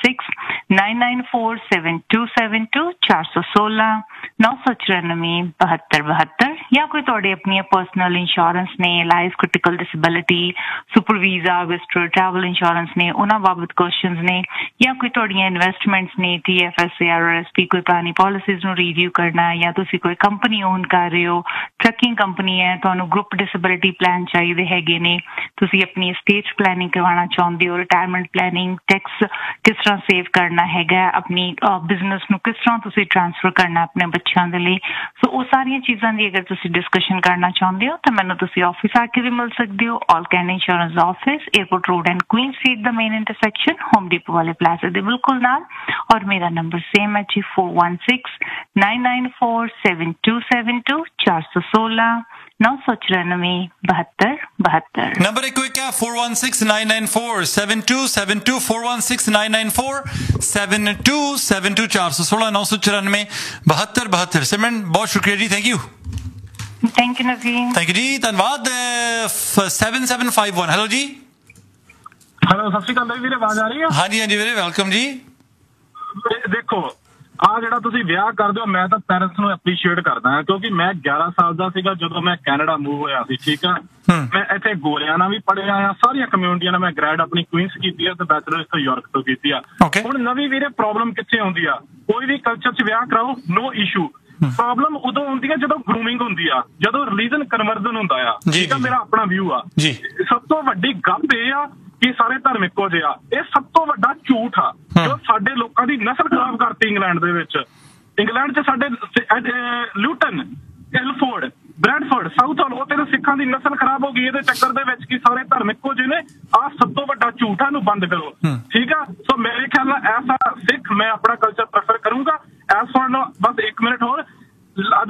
4169947272 416 994 7272, ਜਾਂ ਕੋਈ ਤੁਹਾਡੇ ਆਪਣੀਆਂ ਪਰਸਨਲ ਇੰਸ਼ੋਰੈਂਸ ਨੇ, life critical disability, super visa, visitor, travel insurance ਨੇ, ਉਹਨਾਂ ਬਾਬਤ ਕੁਐਸਚਨਸ ਨੇ, ਜਾਂ ਕੋਈ ਤੁਹਾਡੀਆਂ ਇਨਵੈਸਟਮੈਂਟਸ ਨੇ, TFSA, RRSP, ਕੋਈ ਪੁਰਾਣੀ ਪਾਲਿਸੀਜ਼ ਨੂੰ ਰਿਵਿਊ ਕਰਨਾ ਹੈ, ਜਾਂ ਤੁਸੀਂ ਕੋਈ ਕੰਪਨੀ ਓਨ ਕਰ ਰਹੇ ਹੋ, ਟਰੱਕਿੰਗ ਕੰਪਨੀ ਹੈ, ਤੁਹਾਨੂੰ ਗਰੁੱਪ ਡਿਸੇਬਿਲਿਟੀ ਪਲਾਨ ਚਾਹੀਦੇ ਹੈਗੇ ਨੇ, ਤੁਸੀਂ ਆਪਣੀ estate ਪਲੈਨਿੰਗ ਕਰਵਾਉਣਾ ਚਾਹੁੰਦੇ ਹੋ, ਰਿਟਾਇਰਮੈਂਟ ਪਲੈਨਿੰਗ, ਟੈਕਸ ਕਿਸ ਤਰ੍ਹਾਂ ਸੇਵ ਕਰਨਾ ਹੈਗਾ, ਆਪਣੀ ਬਿਜ਼ਨਸ ਨੂੰ ਕਿਸ ਤਰ੍ਹਾਂ ਤੁਸੀਂ ਟ੍ਰਾਂਸਫਰ ਕਰਨਾ ਆਪਣੇ ਬੱਚਿਆਂ ਦੇ ਲਈ। ਸੋ ਉਹ ਸਾਰੀਆਂ ਚੀਜ਼ਾਂ ਦੀ ਅਗਰ ਤੁਸੀਂ ਡਿਸਕਸ਼ਨ ਕਰਨਾ ਚਾਹੁੰਦੇ ਹੋ ਤਾਂ ਮੈਨੂੰ ਤੁਸੀਂ ਆਫਿਸ ਆ ਕੇ ਵੀ ਮਿਲ ਸਕਦੇ ਹੋ। ਆਲ Canada insurance office, airport road and Queen street the main intersection, home depot ਵਾਲੇ ਪਲਾਜ਼ਾ ਦੇ ਬਿਲਕੁਲ ਨਾਲ। ਔਰ ਮੇਰਾ ਨੰਬਰ ਸੇਮ ਹੈ ਜੀ 4169947272 416 994 7272। नंबर एक क्या 4169947272 4169947272 416 994 7272। सिमरन बहुत शुक्रिया जी, thank you. Thank you Naveen. Thank you जी, धन्यवाद। 7751 हेलो जी। हेलो, सत श्री अकाल ਵੀਰੇ, ਆਵਾਜ਼ ਆ ਰਹੀ ਹੈ? ਹਾਂਜੀ ਹਾਂਜੀ ਵੀਰੇ, ਵੈਲਕਮ ਜੀ। ਦੇਖੋ ਆ ਜਿਹੜਾ ਤੁਸੀਂ ਵਿਆਹ ਕਰਦੇ ਹੋ, ਮੈਂ ਤਾਂ ਪੈਰੈਂਟਸ ਨੂੰ ਐਪਰੀਸ਼ੀਏਟ ਕਰਦਾ ਹਾਂ, ਕਿਉਂਕਿ ਮੈਂ 11 ਸਾਲ ਦਾ ਸੀਗਾ ਜਦੋਂ ਮੈਂ ਕੈਨੇਡਾ ਮੂਵ ਹੋਇਆ ਸੀ, ਠੀਕ ਆ। ਮੈਂ ਇੱਥੇ ਗੋਰਿਆਂ ਨਾਲ ਵੀ ਪੜ੍ਹਿਆ ਆ, ਸਾਰੀਆਂ ਕਮਿਊਨਿਟੀਆਂ ਨਾਲ ਮੈਂ ਗ੍ਰੈਡ ਆਪਣੀ ਕੁਈਨਸ ਕੀਤੀ ਆ ਤੇ ਬੈਚਲਰ ਇੱਥੇ ਯਾਰਕ ਤੋਂ ਕੀਤੀ ਆ। ਹੁਣ ਨਵੀਂ ਵੀਰੇ ਪ੍ਰੋਬਲਮ ਕਿੱਥੇ ਆਉਂਦੀ ਆ? ਕੋਈ ਵੀ ਕਲਚਰ 'ਚ ਵਿਆਹ ਕਰਾਓ, ਨੋ ਇਸ਼ੂ। ਪ੍ਰੋਬਲਮ ਉਦੋਂ ਹੁੰਦੀ ਆ ਜਦੋਂ ਗਰੂਮਿੰਗ ਹੁੰਦੀ ਆ, ਜਦੋਂ ਰਿਲੀਜਨ ਕਨਵਰਜਨ ਹੁੰਦਾ ਆ, ਠੀਕ ਆ। ਮੇਰਾ ਆਪਣਾ ਵਿਊ ਆ। ਸਭ ਤੋਂ ਵੱਡੀ ਗੱਲ ਇਹ ਆ ਕਿ ਸਾਰੇ ਧਰਮ ਇੱਕੋ ਜਿਹੇ ਆ। ਇਹ ਸਭ ਤੋਂ ਵੱਡਾ ਝੂਠ ਆ ਜੋ ਸਾਡੇ ਲੋਕਾਂ ਦੀ ਨਸਲ ਖਰਾਬ ਕਰਤੀ ਇੰਗਲੈਂਡ ਦੇ ਵਿੱਚ। ਇੰਗਲੈਂਡ 'ਚ ਸਾਡੇ ਲੂਟਨ, ਇਲਫੋਰਡ, ਬ੍ਰੈਡਫੋਰਡ, ਸਾਊਥ ਹਾਲ, ਉਹ ਤੇਰੇ ਸਿੱਖਾਂ ਦੀ ਨਸਲ ਖਰਾਬ ਹੋ ਗਈ ਇਹਦੇ ਚੱਕਰ ਦੇ ਵਿੱਚ ਕਿ ਸਾਰੇ ਧਰਮ ਇੱਕੋ ਜਿਹੇ ਨੇ। ਆਹ ਸਭ ਤੋਂ ਵੱਡਾ ਝੂਠ ਆ, ਇਹਨੂੰ ਬੰਦ ਕਰੋ, ਠੀਕ ਆ। ਸੋ ਮੇਰੇ ਖਿਆਲ ਨਾਲ ਐਸਾ ਸਿੱਖ ਮੈਂ ਆਪਣਾ ਕਲਚਰ ਪ੍ਰੈਫਰ ਕਰੂੰਗਾ। ਐਸ ਫॉर नो बस 1 मिनट और अदर कल्चर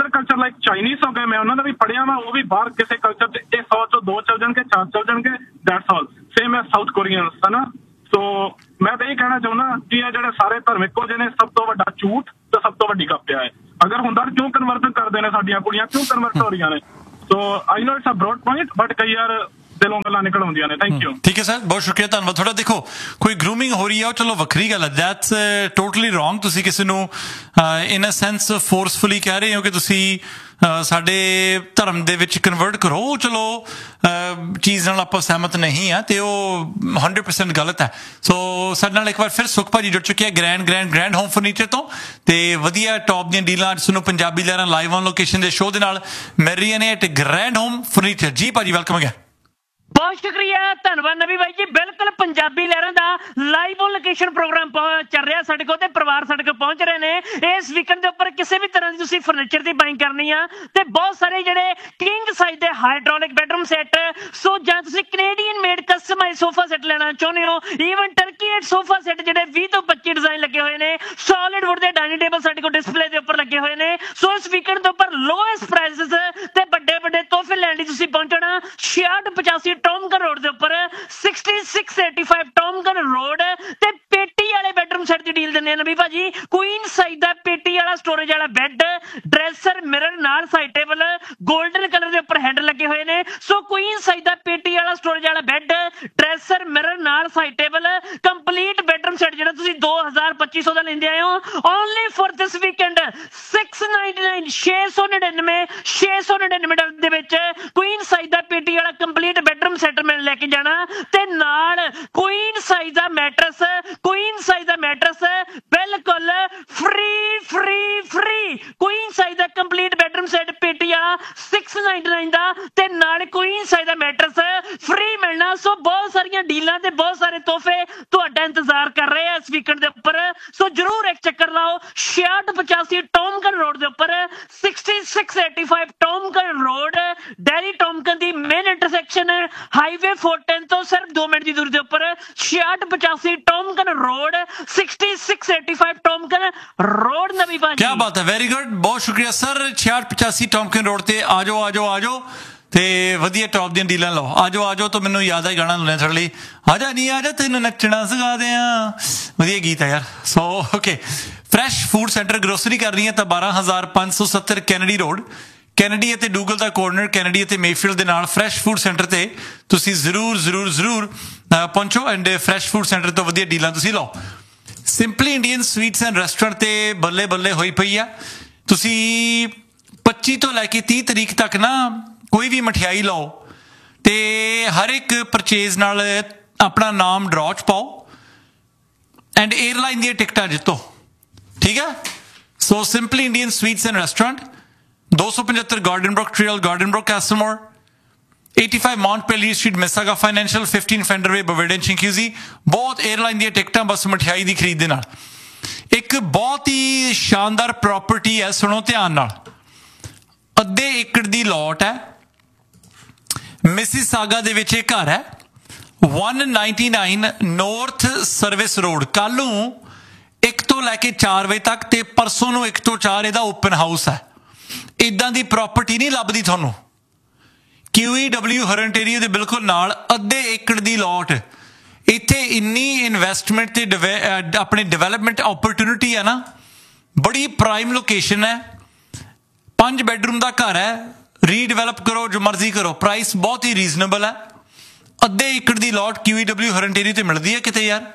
ਲਾਈਕ ਚਾਈਨੀਜ਼ ਹੋ ਗਏ, ਮੈਂ ਉਹਨਾਂ ਦਾ ਵੀ ਪੜ੍ਹਿਆ ਵਾ, ਉਹ ਵੀ ਬਾਹਰ ਕਿਸੇ ਕਲਚਰ 'ਚ ਇਹ 100 ਚੋਂ 2 ਚੱਲ ਜਾਣਗੇ, 4 ਚੱਲ ਜਾਣਗੇ, ਦੈਟਸ ਆਲ। ਸੇਮ ਹੈ ਸਾਊਥ ਕੋਰੀਅਨਸ, ਹੈ ਨਾ। ਸੋ ਮੈਂ ਤਾਂ ਇਹ ਕਹਿਣਾ ਚਾਹੁੰਦਾ ਕਿ ਇਹ ਜਿਹੜੇ ਸਾਰੇ ਧਰਮ ਇੱਕੋ ਜਿਹੇ ਨੇ, ਸਭ ਤੋਂ ਵੱਡਾ ਝੂਠ ਤੇ ਸਭ ਤੋਂ ਵੱਡੀ ਗੱਪ ਹੈ। ਅਗਰ ਹੁੰਦਾ ਕਿਉਂ ਕਨਵਰਟ ਕਰਦੇ ਨੇ ਸਾਡੀਆਂ ਕੁੜੀਆਂ, ਕਿਉਂ ਕਨਵਰਟ ਹੋ ਰਹੀਆਂ ਨੇ? ਸੋ ਆਈ ਨੋ it's a broad point, but ਕਈ ਵਾਰ ਦਿਲੋਂ ਗੱਲਾਂ ਨਿਕਲ ਆਉਂਦੀਆਂ ਨੇ। Thank you. ਠੀਕ ਹੈ ਸਰ, ਬਹੁਤ ਸ਼ੁਕਰੀਆ, ਧੰਨਵਾਦ ਤੁਹਾਡਾ। ਦੇਖੋ ਕੋਈ ਗਰੂਮਿੰਗ ਹੋ ਰਹੀ ਹੈ, ਉਹ ਚਲੋ ਵੱਖਰੀ ਗੱਲ ਹੈ, ਦੈਟਸ ਟੋਟਲੀ ਰੋਂਗ। ਤੁਸੀਂ ਕਿਸੇ ਨੂੰ ਇਨ ਅ ਸੈਂਸ ਫੋਰਸਫੁਲੀ ਕਹਿ ਰਹੇ ਹੋ ਕਿ ਤੁਸੀਂ ਸਾਡੇ ਧਰਮ ਦੇ ਵਿੱਚ ਕਨਵਰਟ ਕਰੋ, ਉਹ ਚਲੋ ਚੀਜ਼ ਨਾਲ ਆਪਾਂ ਸਹਿਮਤ ਨਹੀਂ ਆ, ਤੇ ਉਹ 100% ਗਲਤ ਹੈ। ਸੋ ਸਾਡੇ ਨਾਲ ਇੱਕ ਵਾਰ ਫਿਰ ਸੁਖ ਭਾਜੀ ਜੁੜ ਚੁੱਕੇ ਆ ਗ੍ਰੈਂਡ ਹੋਮ ਫਰਨੀਚਰ ਤੋਂ, ਤੇ ਵਧੀਆ ਟੌਪ ਦੀਆਂ ਡੀਲਾਂ ਤੁਹਾਨੂੰ ਪੰਜਾਬੀ ਲਹਿਰਾਂ ਲਾਈਵ ਔਨ ਲੋਕੇਸ਼ਨ ਦੇ ਸ਼ੋਅ ਦੇ ਨਾਲ ਮਿਲ ਰਹੀਆਂ ਨੇ ਐਟ ਗ੍ਰੈਂਡ ਹੋਮ ਫਰਨੀਚਰ। ਜੀ ਭਾਜੀ, ਵੈਲਕਮ ਅਗੇਨ। ਬਹੁਤ ਸ਼ੁਕਰੀਆ, ਧੰਨਵਾਦ ਨਵੀ ਬਾਈ ਜੀ। ਬਿਲਕੁਲ ਪੰਜਾਬੀ ਲਹਿਰਾਂ ਦਾ ਲਾਈਵ ਔਨ ਲੋਕੇਸ਼ਨ ਪ੍ਰੋਗਰਾਮ ਚੱਲ ਰਿਹਾ ਸਾਡੇ ਕੋਲ, ਤੇ ਪਰਿਵਾਰ ਸਾਡੇ ਕੋਲ ਪਹੁੰਚ ਰਹੇ ਨੇ ਇਸ ਵੀਕਐਂਡ ਦੇ ਉੱਪਰ। ਕਿਸੇ ਵੀ ਤਰ੍ਹਾਂ ਦੀ ਤੁਸੀਂ ਫਰਨੀਚਰ ਦੀ ਬਾਇੰਗ ਕਰਨੀ ਆ, ਤੇ ਬਹੁਤ ਸਾਰੇ ਜਿਹੜੇ ਕਿੰਗ ਸਾਈਜ਼ ਦੇ ਹਾਈਡ੍ਰੋਲਿਕ ਬੈਡਰੂਮ ਸੈੱਟ, ਸੋ ਜਾਂ ਤੁਸੀਂ Canadian made customise sofa set ਲੈਣਾ ਚਾਹੁੰਦੇ ਹੋ, even turkey made sofa set ਜਿਹੜੇ 20 ਤੋਂ 25 ਡਿਜ਼ਾਈਨ ਲੱਗੇ ਹੋਏ ਨੇ, ਸੋਲਿਡ ਵੁੱਡ ਦੇ ਡਾਈਨਿੰਗ ਟੇਬਲ ਸਾਡੇ ਕੋਲ ਡਿਸਪਲੇ ਦੇ ਉੱਪਰ ਲੱਗੇ ਹੋਏ ਨੇ। ਸੋ ਇਸ ਵੀਕਐਂਡ ਦੇ ਉੱਪਰ ਲੋਐਸਟ ਪ੍ਰਾਈਸਸ ਤੇ ਵੱਡੇ ਵੱਡੇ ਤੋਹਫੇ ਲੈਣ ਲਈ ਤੁਸੀਂ ਪਹੁੰਚਣਾ 6685 ਟੌਮਕਨ ਰੋਡ ਦੇ ਉੱਪਰ, 6685 ਟੌਮਕਨ ਰੋਡ। ਤੇ ਪੇਟੀ ਵਾਲੇ ਬੈਡਰੂਮ ਸੈੱਟ ਦੀ ਡੀਲ ਦਿੰਦੇ ਆ ਨਵੀ ਭਾਜੀ। ਕੁਈਨ ਸਾਈਜ਼ ਦਾ ਪੇਟੀ ਵਾਲਾ ਸਟੋਰੇਜ ਵਾਲਾ ਬੈੱਡ, ਡਰੈਸਰ, ਮਿਰਰ ਨਾਲ ਸਾਈਡ ਟੇਬਲ, 골ਡਨ ਕਲਰ ਦੇ ਉੱਪਰ ਹੈਂਡਲ ਲੱਗੇ ਹੋਏ ਨੇ। ਸੋ ਕੁਈਨ ਸਾਈਜ਼ ਦਾ ਪੇਟੀ ਵਾਲਾ ਸਟੋਰੇਜ ਵਾਲਾ ਬੈੱਡ, ਡਰੈਸਰ, ਮਿਰਰ ਨਾਲ side table, complete bedroom set ਜਿਹੜਾ ਤੁਸੀਂ 2000-2500 ਦਾ ਲੈਂਦੇ ਆਏ ਹੋ, ਓਨਲੀ ਫॉर ਦਿਸ ਵੀਕਐਂਡ 699 ਦੇ ਵਿੱਚ ਕੁਈਨ ਸਾਈਜ਼ ਦਾ ਪੇਟੀ ਵਾਲਾ ਕੰਪਲੀਟ ਬੈਡਰੂਮ ਸੈੱਟ ਮੈਂ ਲੈ ਕੇ ਜਾਣਾ, ਤੇ ਨਾਲ ਕੁਈਨ ਸਾਈਜ਼ ਦਾ ਮੈਟਰਸ ਬਿਲਕੁਲ ਫ੍ਰੀ ਕੁਈਨ ਸਾਈਜ਼ ਦਾ ਕੰਪਲੀਟ ਬੈਡਰੂਮ ਸੈੱਟ ਪੇਟੀ ਵਾਲਾ 699 ਦਾ, ਤੇ ਨਾਲ ਕੁਈਨ ਸਾਈਜ਼ ਦਾ ਮੈਟਰਸ ਫ੍ਰੀ ਮਿਲਣਾ। ਸੋ ਬਹੁਤ ਸਾਰੀਆਂ ਡੀਲਾਂ ਤੇ ਬਹੁਤ ਸਾਰੇ ਤੋਹਫੇ ਤੁਹਾਡਾ ਇੰਤਜ਼ਾਰ ਕਰ ਰਹੇ ਆ ਇਸ ਵੀਕਐਂਡ ਦੇ ਉੱਪਰ। ਸੋ ਜਰੂਰ ਇੱਕ ਚੱਕਰ ਲਾਓ 6685 ਟੌਮਕਨ ਰੋਡ ਦੇ ਉੱਪਰ, 6685 ਟੌਮਕਨ ਰੋਡ, ਡੈਰੀ ਟੌਮਕਨ ਦੀ ਮੇਨ ਇੰਟਰਸੈਕਸ਼ਨ ਹਾਈਵੇ 410 ਤੋਂ ਸਿਰਫ 2 ਮਿੰਟ ਦੀ ਦੂਰੀ ਦੇ ਉੱਪਰ, 6685 ਟੌਮਕਨ ਰੋਡ, 6685 ਟੌਮਕਨ ਰੋਡ। ਨਵੀ ਭਾਜੀ, ਕੀ ਬਾਤ ਹੈ, ਵੈਰੀ ਗੁੱਡ, ਬਹੁਤ ਸ਼ੁਕਰੀਆ ਸਰ। 6685 ਟੌਮਕਨ ਰੋਡ ਤੇ ਆ ਜਾਓ ਤੇ ਵਧੀਆ ਟੌਪ ਦੀਆਂ ਡੀਲਾਂ ਲਓ। ਆ ਜਾਓ ਤਾਂ ਮੈਨੂੰ ਯਾਦ ਆਈ ਗਾਣਾ ਲਾਉਣਾ ਤੁਹਾਡੇ ਲਈ, ਆਜਾ ਨਹੀਂ ਆਜਾ ਤੈਨੂੰ ਨੱਚਣਾ ਸਿਖਾ ਦਿਆਂ, ਵਧੀਆ ਗੀਤ ਹੈ ਯਾਰ। So okay, fresh food centre grocery ਕਰਨੀ ਹੈ ਤਾਂ 12570 ਕੈਨੇਡੀ ਰੋਡ, ਕੈਨੇਡੀ ਅਤੇ ਡੂਗਲ ਦਾ ਕੋਰਨਰ, ਕੈਨੇਡੀ ਅਤੇ ਮੇਫੀਲਡ ਦੇ ਨਾਲ ਫਰੈਸ਼ ਫੂਡ ਸੈਂਟਰ ਤੇ ਤੁਸੀਂ ਜ਼ਰੂਰ ਪਹੁੰਚੋ ਐਂਡ ਫਰੈਸ਼ ਫੂਡ ਸੈਂਟਰ ਤੋਂ ਵਧੀਆ ਡੀਲਾਂ ਤੁਸੀਂ ਲਓ। Simply Indian sweets and restaurant ਤੇ ਬੱਲੇ ਹੋਈ ਪਈ ਆ। ਤੁਸੀਂ 25 ਤੋਂ ਲੈ ਕੇ 30 ਤਰੀਕ ਤੱਕ ਨਾ ਕੋਈ ਵੀ ਮਠਿਆਈ ਲਓ ਤੇ ਹਰ ਇੱਕ ਪਰਚੇਜ਼ ਨਾਲ ਆਪਣਾ ਨਾਮ ਡਰਾਅ 'ਚ ਪਾਓ ਐਂਡ 에ਅਰਲਾਈਨ ਦੀਆਂ ਟਿਕਟਾਂ ਜਿੱਤੋ, ਠੀਕ ਹੈ। ਸੋ simply Indian sweets and restaurant, 275 ਗਾਰਡਨਬਰੋਕ trail, ਗਾਰਡਨਬਰੋਕ ਕੈਸਲਮੋਰ, 85 Mount ਪੈਲੀ ਸਟਰੀਟ, ਮਿਸਾਗਾ ਫਾਈਨੈਂਸ਼ੀਅਲ, 15 ਫੈਂਡਰਵੇ, ਬਵੇਡਨ, ਚਿੰਕਿਊਜ਼ੀ। ਬਹੁਤ 에ਅਰਲਾਈਨ ਦੀਆਂ ਟਿਕਟਾਂ ਬਸ ਮਠਿਆਈ ਦੀ ਖਰੀਦ ਦੇ ਨਾਲ। ਇੱਕ ਬਹੁਤ ਹੀ ਸ਼ਾਨਦਾਰ ਪ੍ਰਾਪਰਟੀ ਹੈ, ਸੁਣੋ ਧਿਆਨ ਨਾਲ, ਅੱਧੇ ਏਕੜ ਦੀ ਲੋਟ ਹੈ, ਮਿਸੀਸਾਗਾ ਦੇ ਵਿੱਚ ਇਹ ਘਰ ਹੈ, 199 ਨਾਰਥ ਸਰਵਿਸ ਰੋਡ। ਕੱਲ ਨੂੰ 1 ਤੋਂ ਲੈ ਕੇ 4 ਵਜੇ ਤੱਕ ਤੇ ਪਰਸੋਂ ਨੂੰ 1 ਤੋਂ 4 ਇਹਦਾ ਓਪਨ ਹਾਊਸ ਹੈ। ਇਦਾਂ ਦੀ ਪ੍ਰਾਪਰਟੀ ਨਹੀਂ ਲੱਭਦੀ ਤੁਹਾਨੂੰ। QEW ਹਰਨਟੇਰੀਓ ਦੇ ਬਿਲਕੁਲ ਨਾਲ ਅੱਧੇ ਏਕੜ ਦੀ ਲੋਟ, ਇੱਥੇ ਇੰਨੀ ਇਨਵੈਸਟਮੈਂਟ ਤੇ ਆਪਣੇ ਡਿਵੈਲਪਮੈਂਟ ਓਪਰਚੁਨਿਟੀ ਹੈ ਨਾ, ਬੜੀ ਪ੍ਰਾਈਮ ਲੋਕੇਸ਼ਨ ਹੈ, 5 ਬੈਡਰੂਮ ਦਾ ਘਰ ਹੈ, ਰੀਡਿਵੈਲਪ ਕਰੋ ਜੋ ਮਰਜ਼ੀ ਕਰੋ, ਪ੍ਰਾਈਸ ਬਹੁਤ ਹੀ ਰੀਜ਼ਨੇਬਲ ਹੈ। ਅੱਧੇ ਏਕੜ ਦੀ ਲੋਟ QEW ਹਰਨਟੇਰੀਓ ਤੇ ਮਿਲਦੀ ਹੈ ਕਿਤੇ ਯਾਰ।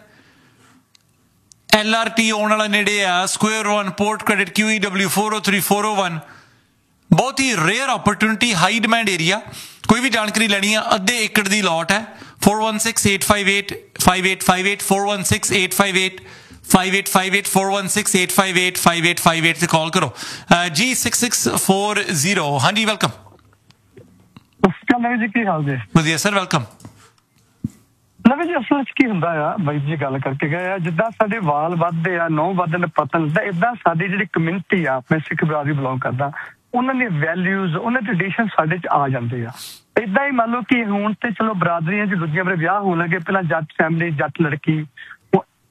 LRT ਆਉਣ ਵਾਲਾ ਨੇੜੇ ਆ, ਸਕੁਅਰ 1, ਪੋਰਟ ਕ੍ਰੈਡਿਟ, QEW 403, 401, ਬਹੁਤ ਹੀ rare opportunity, high demand area. ਕੋਈ ਵੀ ਜਾਣਕਾਰੀ ਲੈਣੀ ਆ, ਅੱਧੇ ਏਕੜ ਦੀ ਲੋਟ ਹੈ, 4168585858, 4168585858, 41685858 ਤੇ ਕਾਲ ਕਰੋ। G6640, ਹਾਂਜੀ ਵੈਲਕਮ। ਨਵੀਂ ਜੀ ਕੀ ਹਾਲ ਜੀ? ਵਧੀਆ ਸਰ, ਵੈਲਕਮ। ਨਵੀਂ ਜੀ ਅਸਲ ਵਿੱਚ ਕੀ ਹੁੰਦਾ ਆ, ਬਾਈ ਜੀ ਗੱਲ ਕਰਕੇ ਗਏ ਆ, ਜਿੱਦਾਂ ਸਾਡੇ ਵਾਲ ਵੱਧਦੇ ਆ, ਨਹੁੰ ਵੱਧਣ ਪਤਨ, ਏਦਾਂ ਸਾਡੀ ਜਿਹੜੀ ਕਮਿਊਨਿਟੀ ਆ, ਮੈਂ ਸਿੱਖ ਬਰਾਦਰੀ ਬਿਲੋਂਗ ਕਰਦਾ, ਉਹਨਾਂ ਦੀਆਂ ਵੈਲਿਊਜ਼, ਉਹਨਾਂ ਦੇ ਟ੍ਰੈਡੀਸ਼ਨ ਸਾਡੇ 'ਚ ਆ ਜਾਂਦੇ ਆ। ਏਦਾਂ ਹੀ ਮੰਨ ਲਓ ਕਿ ਹੁਣ ਤੇ ਚਲੋ ਬਰਾਦਰੀਆਂ 'ਚ ਦੂਜੀਆਂ ਮੇਰੇ ਵਿਆਹ ਹੋਣ ਲੱਗੇ, ਪਹਿਲਾਂ ਜੱਟ ਫੈਮਿਲੀ, ਜੱਟ ਲੜਕੀ,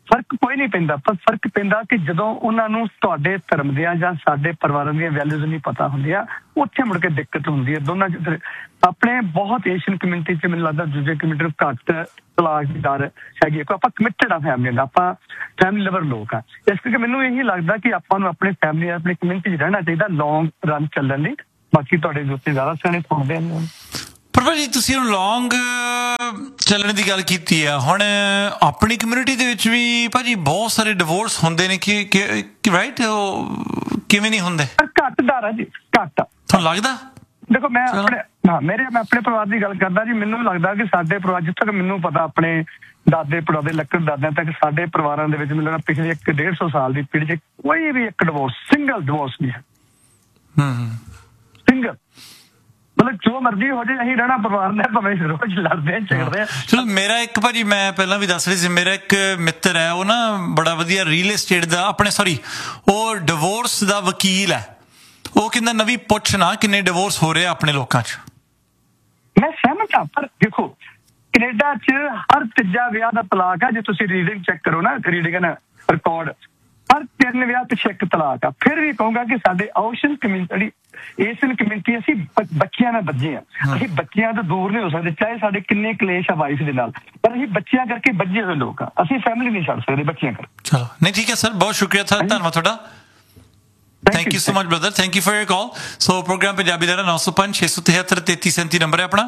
ਫਰਕ ਕੋਈ ਨਹੀਂ ਪੈਂਦਾ, ਪਰ ਫਰਕ ਪੈਂਦਾ ਕਿ ਜਦੋਂ ਉਹਨਾਂ ਨੂੰ ਤੁਹਾਡੇ ਧਰਮ ਦੀਆਂ ਜਾਂ ਸਾਡੇ ਪਰਿਵਾਰਾਂ ਦੀਆਂ ਵੈਲਿਊਜ਼ ਨਹੀਂ ਪਤਾ ਹੁੰਦੀਆਂ, ਉੱਥੇ ਮੁੜ ਕੇ ਦਿੱਕਤ ਹੁੰਦੀ ਹੈ ਦੋਨਾਂ 'ਚ। ਆਪਣੇ ਬਹੁਤ ਏਸ਼ੀਅਨ ਕਮਿਊਨਿਟੀ 'ਚ ਮੈਨੂੰ ਲੱਗਦਾ ਦੂਜੇ ਕਮਿਊਨਿਟੀ ਨੂੰ ਘੱਟ ਤਲਾਕ ਦੀ ਦਰ ਹੈਗੀ। ਆਪਾਂ ਕਮਿਟਡ ਆ ਫੈਮਿਲੀ ਨਾਲ, ਆਪਾਂ ਫੈਮਿਲੀ ਲਵਰ ਲੋਕ ਆ। ਇਸ ਕਰਕੇ ਮੈਨੂੰ ਇਹੀ ਲੱਗਦਾ ਕਿ ਆਪਾਂ ਨੂੰ ਆਪਣੀ ਫੈਮਿਲੀ ਆਪਣੀ ਕਮਿਊਨਿਟੀ 'ਚ ਰਹਿਣਾ ਚਾਹੀਦਾ ਲੌਂਗ ਰਨ ਚੱਲਣ ਲਈ। ਬਾਕੀ ਤੁਹਾਡੇ ਦੋਸਤ ਜ਼ਿਆਦਾ ਸਿਆਣੇ ਸੁਣਦੇ ਨੇ। ਪਰ ਭਾਜੀ ਤੁਸੀਂ ਹੁਣ ਲੌਂਗ ਚੱਲਣ ਦੀ ਗੱਲ ਕੀਤੀ ਆ, ਹੁਣ ਆਪਣੀ ਕਮਿਊਨਿਟੀ ਦੇ ਵਿੱਚ ਵੀ ਭਾਜੀ ਬਹੁਤ ਸਾਰੇ ਡਿਵੋਰਸ ਹੁੰਦੇ ਨੇ ਕਿ ਰਾਈਟ, ਉਹ ਕਿਵੇਂ ਨਹੀਂ ਹੁੰਦੇ? ਘੱਟ ਦਰ ਆ ਜੀ, ਘੱਟ। ਤੁਹਾਨੂੰ ਲੱਗਦਾ? ਦੇਖੋ ਮੈਂ ਆਪਣੇ ਪਰਿਵਾਰ ਦੀ ਗੱਲ ਕਰਦਾ ਜੀ। ਮੈਨੂੰ ਲੱਗਦਾ ਕਿ ਸਾਡੇ ਪਰਿਵਾਰ, ਜਿੱਥੇ ਤੱਕ ਮੈਨੂੰ ਪਤਾ ਆਪਣੇ ਦਾਦੇ ਪੜਦਾਦੇ ਲੱਕੜ ਦਾਦਿਆਂ ਤੱਕ ਸਾਡੇ ਪਰਿਵਾਰਾਂ ਦੇ ਵਿੱਚ ਮੈਨੂੰ ਲੱਗਦਾ ਪਿਛਲੇ 150 ਸਾਲ ਦੀ ਪੀੜ੍ਹੀ 'ਚ ਕੋਈ ਵੀ ਇੱਕ ਡਿਵੋਰਸ, ਸਿੰਗਲ ਡਿਵੋਰਸ ਨਹੀਂ ਹੈ। ਸਿੰਗਲ ਮਤਲਬ ਜੋ ਮਰਜ਼ੀ ਹੋ ਜਾਏ, ਅਸੀਂ ਰਹਿਣਾ ਪਰਿਵਾਰ ਨੇ, ਭਾਵੇਂ ਰੋਜ਼ ਲੜਦੇ ਝਗੜਦੇ। ਚਲੋ ਮੇਰਾ ਇੱਕ ਭਾਜੀ, ਮੈਂ ਪਹਿਲਾਂ ਵੀ ਦੱਸ ਰਹੀ ਸੀ, ਮੇਰਾ ਇੱਕ ਮਿੱਤਰ ਹੈ, ਉਹ ਨਾ ਬੜਾ ਵਧੀਆ ਰੀਅਲ ਏਸਟੇਟ ਦਾ ਉਹ ਡਿਵੋਰਸ ਦਾ ਵਕੀਲ ਹੈ। ਉਹ ਕਹਿੰਦਾ ਨਵੀਂ ਪੁੱਛ ਨਾ ਕਿੰਨੇ ਡਿਵੋਰਸ ਹੋ ਰਹੇ ਆਪਣੇ ਲੋਕਾਂ 'ਚ। ਮੈਂ ਸਹਿਮਤ ਹਾਂ, ਪਰ ਦੇਖੋ ਕੈਨੇਡਾ 'ਚ ਹਰ ਤੀਜਾ ਵਿਆਹ ਦਾ ਤਲਾਕ ਆ। ਜੇ ਤੁਸੀਂ ਰੀਡਿੰਗ ਚੈੱਕ ਕਰੋ ਨਾ, ਰੀਡਿੰਗ ਰਿਕਾਰਡ, ਹਰ 3 ਵਿਆਹ ਪਿੱਛੇ 1 ਤਲਾਕ ਆ। ਫਿਰ ਵੀ ਕਹੂੰਗਾ ਕਿ ਸਾਡੇ ਏਸ਼ੀਅਨ ਕਮਿਊਨਿਟੀ ਅਸੀਂ ਬੱਚਿਆਂ ਨਾਲ ਬੱਝੇ ਆ। ਅਸੀਂ ਬੱਚਿਆਂ ਤੋਂ ਦੂਰ ਨਹੀਂ ਹੋ ਸਕਦੇ, ਚਾਹੇ ਸਾਡੇ ਕਿੰਨੇ ਕਲੇਸ਼ ਆ ਵਾਈਫ ਦੇ ਨਾਲ, ਪਰ ਅਸੀਂ ਬੱਚਿਆਂ ਕਰਕੇ ਬੱਝੇ ਹੋਏ ਲੋਕ ਆ। ਅਸੀਂ ਫੈਮਿਲੀ ਨਹੀਂ ਛੱਡ ਸਕਦੇ ਬੱਚਿਆਂ ਕਰਕੇ। ਚਲੋ ਨਹੀਂ, ਠੀਕ ਹੈ ਸਰ, ਬਹੁਤ ਸ਼ੁਕਰੀਆ ਸਰ, ਧੰਨਵਾਦ ਤੁਹਾਡਾ। Thank you so much brother, thank you for your call. So programme Punjabi the 905-673-3333 number ਹੈ ਆਪਣਾ,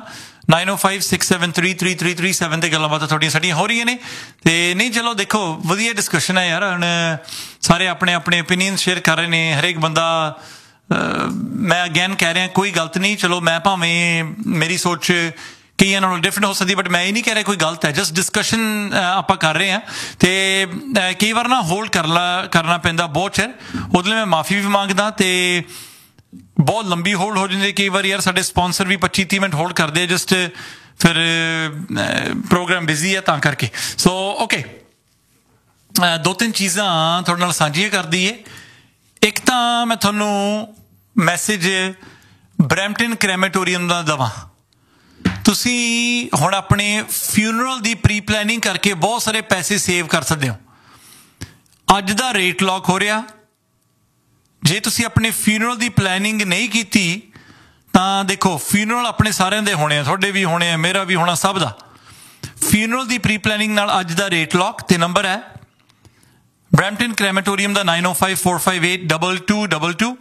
9056733337 ਤੇ ਗੱਲਾਂ ਬਾਤਾਂ ਤੁਹਾਡੀਆਂ ਸਾਡੀਆਂ ਹੋ ਰਹੀਆਂ ਨੇ। ਤੇ ਨਹੀਂ ਚਲੋ ਦੇਖੋ, ਵਧੀਆ ਡਿਸਕਸ਼ਨ ਹੈ ਯਾਰ। ਹੁਣ ਸਾਰੇ ਆਪਣੇ ਆਪਣੇ ਓਪੀਨੀਅਨ ਸ਼ੇਅਰ ਕਰ ਰਹੇ ਨੇ, ਹਰੇਕ ਬੰਦਾ। ਮੈਂ ਅਗੇਨ ਕਹਿ ਰਿਹਾ, ਕੋਈ ਗਲਤ ਨਹੀਂ। ਚਲੋ ਮੈਂ ਭਾਵੇਂ ਮੇਰੀ ਸੋਚ ਕਈਆਂ ਨਾਲੋਂ ਡਿਫਰੈਂਟ ਹੋ ਸਕਦੀ, ਬਟ ਮੈਂ ਇਹ ਨਹੀਂ ਕਹਿ ਰਿਹਾ ਕੋਈ ਗਲਤ ਹੈ, ਜਸਟ ਡਿਸਕਸ਼ਨ ਆਪਾਂ ਕਰ ਰਹੇ ਹਾਂ। ਤੇ ਕਈ ਵਾਰ ਨਾ ਹੋਲਡ ਕਰਨਾ ਪੈਂਦਾ ਬਹੁਤ ਚਿਰ, ਉਹਦੇ ਲਈ ਮੈਂ ਮਾਫੀ ਵੀ ਮੰਗਦਾ। ਤੇ ਬਹੁਤ ਲੰਬੀ ਹੋਲਡ ਹੋ ਜਾਂਦੀ ਕਈ ਵਾਰ ਯਾਰ, ਸਾਡੇ ਸਪਾਂਸਰ ਵੀ 25-30 ਮਿੰਟ ਹੋਲਡ ਕਰਦੇ ਆ, ਜਸਟ ਫਿਰ ਪ੍ਰੋਗਰਾਮ ਬਿਜ਼ੀ ਹੈ ਤਾਂ ਕਰਕੇ। ਸੋ ਓਕੇ, 2-3 ਚੀਜ਼ਾਂ ਤੁਹਾਡੇ ਨਾਲ ਸਾਂਝੀਆਂ ਕਰ ਦਈਏ। ਇੱਕ ਤਾਂ ਮੈਂ ਤੁਹਾਨੂੰ ਮੈਸੇਜ ਬਰੈਂਪਟਨ ਕ੍ਰੈਮੇਟੋਰੀਅਮ ਦਾ ਦੇਵਾਂ। ਤੁਸੀਂ ਹੁਣ ਆਪਣੇ ਫਿਊਨਰਲ ਦੀ ਪ੍ਰੀ ਪਲੈਨਿੰਗ ਕਰਕੇ ਬਹੁਤ ਸਾਰੇ ਪੈਸੇ ਸੇਵ ਕਰ ਸਕਦੇ ਹੋ। ਅੱਜ ਦਾ ਰੇਟ ਲੌਕ ਹੋ ਰਿਹਾ। ਜੇ ਤੁਸੀਂ ਆਪਣੇ ਫਿਊਨਰਲ ਦੀ ਪਲੈਨਿੰਗ ਨਹੀਂ ਕੀਤੀ ਤਾਂ ਦੇਖੋ, ਫਿਊਨਰਲ ਆਪਣੇ ਸਾਰਿਆਂ ਦੇ ਹੋਣੇ ਆ, ਤੁਹਾਡੇ ਵੀ ਹੋਣੇ ਆ, ਮੇਰਾ ਵੀ ਹੋਣਾ, ਸਭ ਦਾ। ਫਿਊਨਰਲ ਦੀ ਪ੍ਰੀ ਪਲੈਨਿੰਗ ਨਾਲ ਅੱਜ ਦਾ ਰੇਟ ਲੌਕ। ਤੇ ਨੰਬਰ ਹੈ ਬਰੈਂਪਟਨ ਕ੍ਰੈਮੇਟੋਰੀਅਮ ਦਾ 9054582222,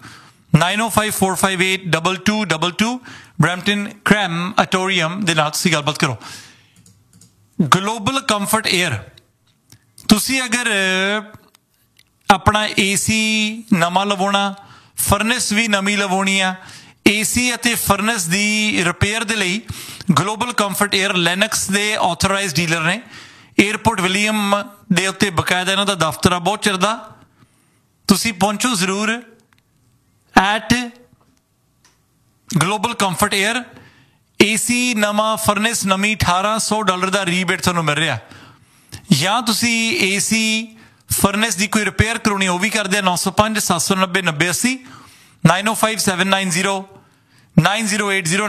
9054582222। ਬਰੈਂਪਟਨ ਕ੍ਰੈਮੇਟੋਰੀਅਮ ਦੇ ਨਾਲ ਤੁਸੀਂ ਗੱਲਬਾਤ ਕਰੋ। ਗਲੋਬਲ ਕੰਫਰਟ ਏਅਰ, ਤੁਸੀਂ ਅਗਰ ਆਪਣਾ AC ਨਵਾਂ ਲਵਾਉਣਾ, ਫਰਨੈਸ ਵੀ ਨਵੀਂ ਲਵਾਉਣੀ ਆ, AC ਅਤੇ ਫਰਨੈਸ ਦੀ ਰਿਪੇਅਰ ਦੇ ਲਈ ਗਲੋਬਲ ਕੰਫਰਟ ਏਅਰ ਲੈਨਕਸ ਦੇ ਆਥੋਰਾਈਜ਼ਡ ਡੀਲਰ ਨੇ। ਏਅਰਪੋਰਟ ਵਿਲੀਅਮ ਦੇ ਉੱਤੇ ਬਕਾਇਦਾ ਇਹਨਾਂ ਦਾ ਦਫ਼ਤਰ ਆ ਬਹੁਤ ਚਿਰ ਦਾ। ਤੁਸੀਂ ਪਹੁੰਚੋ ਜ਼ਰੂਰ at global comfort air. AC ਨਵਾਂ, ਫਰਨੈਸ ਨਵੀਂ, $1800 ਦਾ ਰੀਬੇਟ ਤੁਹਾਨੂੰ ਮਿਲ ਰਿਹਾ। ਜਾਂ ਤੁਸੀਂ AC ਫਰਨੈਸ ਦੀ ਕੋਈ ਰਿਪੇਅਰ ਕਰਾਉਣੀ, ਉਹ ਵੀ ਕਰਦੇ ਆ। 905-790-9080, 9057909080,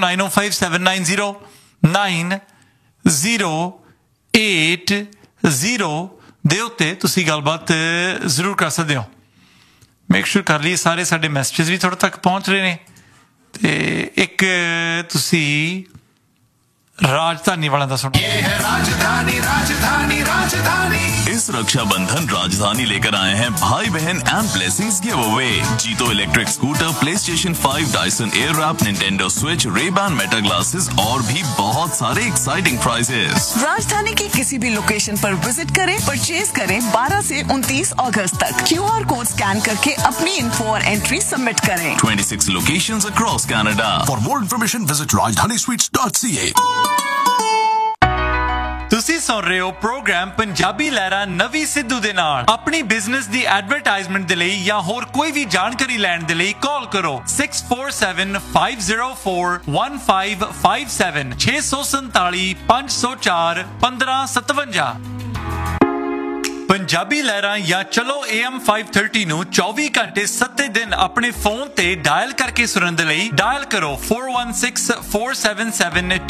9080909080 ਦੇ ਉੱਤੇ ਤੁਸੀਂ ਗੱਲਬਾਤ ਜ਼ਰੂਰ ਕਰ ਸਕਦੇ ਹੋ। ਮੇਕ ਸ਼ੋਰ ਕਰ ਲਈ ਸਾਰੇ ਸਾਡੇ ਮੈਸੇजेस ਵੀ ਤੁਹਾਡੇ ਤੱਕ ਪਹੁੰਚ ਰਹੇ ਨੇ। ਤੇ ਇੱਕ ਤੁਸੀਂ राजधानी वाला दा सुनो। ये है राजधानी राजधानी राजधानी। इस रक्षाबंधन राजधानी लेकर आए हैं भाई बहन एंड ब्लेसिंग्स गिव अवे। जीतो electric scooter, PlayStation 5, Dyson Airwrap, Nintendo Switch, Ray-Ban Meta glasses और भी बहुत सारे एक्साइटिंग प्राइजेस। राजधानी की किसी भी लोकेशन पर विजिट करें, परचेज करें। 12 से 29 अगस्त तक QR कोड स्कैन करके अपनी इन्फो और एंट्री सबमिट करें। 26 locations across Canada. For more information visit rajdanisweets.ca। ਤੁਸੀਂ ਸੁਣ ਰਹੇ ਹੋ ਪ੍ਰੋਗਰਾਮ ਪੰਜਾਬੀ ਲਹਿਰਾਂ ਨਵੀਂ ਸਿੱਧੂ ਦੇ ਨਾਲ। ਆਪਣੀ ਬਿਜ਼ਨਸ ਦੀ ਐਡਵਰਟਾਈਜ਼ਮੈਂਟ ਦੇ ਲਈ ਜਾਂ ਹੋਰ ਕੋਈ ਵੀ ਜਾਣਕਾਰੀ ਲੈਣ ਦੇ ਲਈ ਕਾਲ ਕਰੋ 6475041557 647-504-1557। ਪੰਜਾਬੀ ਲਹਿਰਾਂ ਜਾਂ ਚਲੋ AM 530 ਨੂੰ 24 ਘੰਟੇ 7 ਦਿਨ ਆਪਣੇ ਫੋਨ ਤੇ ਡਾਇਲ ਕਰਕੇ ਸੁਣਨ ਦੇ ਲਈ ਡਾਇਲ ਕਰੋ 4164772040 416 477 2040।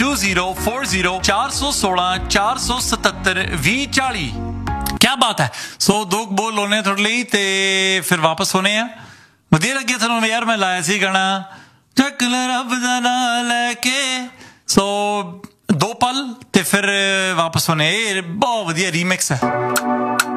क्या बात है। सो 2 बोल होने थोड़े ਲਈ ਤੇ ਫਿਰ ਵਾਪਸ ਹੋਣੇ ਆ। ਵਧੀਆ ਲੱਗਿਆ ਤੁਹਾਨੂੰ ਯਾਰ, ਮੈਂ ਲਾਇਆ ਸੀ ਗਾਣਾ ਚੱਕ ਲੈ ਰੱਬ ਦਾ ਨਾਂ ਲੈ ਕੇ। ਸੋ 2 ਪਲ ਤੇ ਫਿਰ ਵਾਪਸ ਹੋਣੇ। ਇਹ ਬਹੁਤ ਵਧੀਆ ਰੀਮਿਕਸ ਹੈ।